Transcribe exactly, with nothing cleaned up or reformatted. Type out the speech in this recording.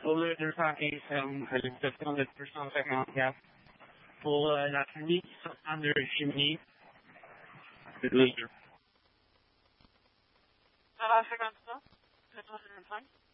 Full-loader package um, halimsat de plus cent cinquante-quatre pour euh, la clinique de chimie. C'est deux. Ça va cinquante-trois? sept cent cinquante-cinq?